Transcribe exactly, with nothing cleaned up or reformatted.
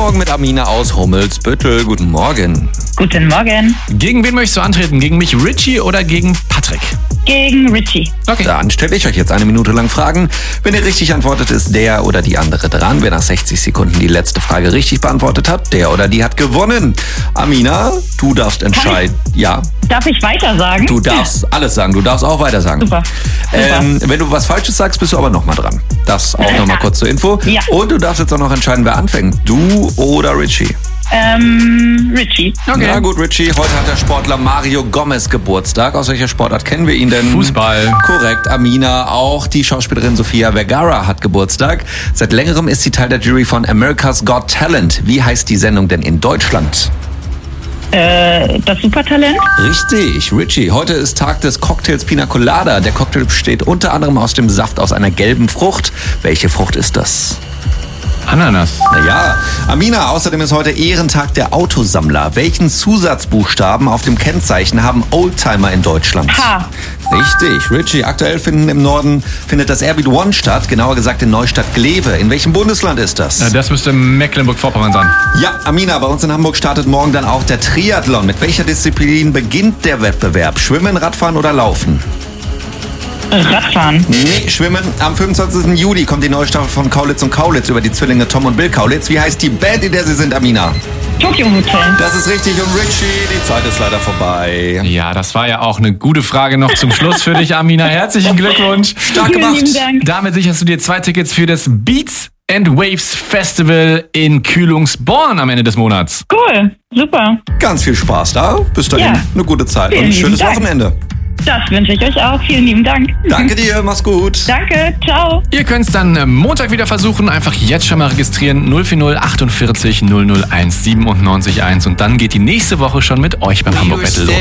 Morgen mit Amina aus Hummelsbüttel. Guten Morgen. Guten Morgen. Gegen wen möchtest du antreten? Gegen mich, Richie, oder gegen Patrick? Gegen Richie. Okay. Dann stelle ich euch jetzt eine Minute lang Fragen. Wenn ihr richtig antwortet, ist der oder die andere dran. Wer nach sechzig Sekunden die letzte Frage richtig beantwortet hat, der oder die hat gewonnen. Amina, du darfst entscheiden. Ja. Darf ich weiter sagen? Du darfst alles sagen. Du darfst auch weiter sagen. Super. Ähm, wenn du was Falsches sagst, bist du aber nochmal dran. Das auch nochmal kurz zur Info. Ja. Und du darfst jetzt auch noch entscheiden, wer anfängt. Du oder Richie. Ähm, Richie. Okay. Na gut, Richie, heute hat der Sportler Mario Gomez Geburtstag. Aus welcher Sportart kennen wir ihn denn? Fußball. Korrekt, Amina. Auch die Schauspielerin Sofia Vergara hat Geburtstag. Seit längerem ist sie Teil der Jury von America's Got Talent. Wie heißt die Sendung denn in Deutschland? Äh, das Supertalent? Richtig, Richie. Heute ist Tag des Cocktails Pina Colada. Der Cocktail besteht unter anderem aus dem Saft aus einer gelben Frucht. Welche Frucht ist das? Ananas. Naja, Amina, außerdem ist heute Ehrentag der Autosammler. Welchen Zusatzbuchstaben auf dem Kennzeichen haben Oldtimer in Deutschland? H. Richtig, Richie. Aktuell finden im Norden findet das Airbeat One statt, genauer gesagt in Neustadt-Glewe. In welchem Bundesland ist das? Ja, das müsste Mecklenburg-Vorpommern sein. Ja, Amina, bei uns in Hamburg startet morgen dann auch der Triathlon. Mit welcher Disziplin beginnt der Wettbewerb? Schwimmen, Radfahren oder Laufen? Radfahren. Nee, Schwimmen. Am fünfundzwanzigsten Juli kommt die neue Staffel von Kaulitz und Kaulitz über die Zwillinge Tom und Bill Kaulitz. Wie heißt die Band, in der sie sind, Amina? Tokyo Hotel. Das ist richtig. Und Richie, die Zeit ist leider vorbei. Ja, das war ja auch eine gute Frage noch zum Schluss für dich, Amina. Herzlichen Glückwunsch. Stark Vielen gemacht. lieben Dank. Damit sicherst du dir zwei Tickets für das Beats and Waves Festival in Kühlungsborn am Ende des Monats. Cool. Super. Ganz viel Spaß da. Bis dahin Ja. eine gute Zeit Vielen und ein lieben schönes Dank. Wochenende. Das wünsche ich euch auch. Vielen lieben Dank. Danke dir, mach's gut. Danke. Ciao. Ihr könnt es dann Montag wieder versuchen. Einfach jetzt schon mal registrieren. null vier null achtundvierzig null null eins siebenundneunzig eins. Und dann geht die nächste Woche schon mit euch beim Hamburg Battle los.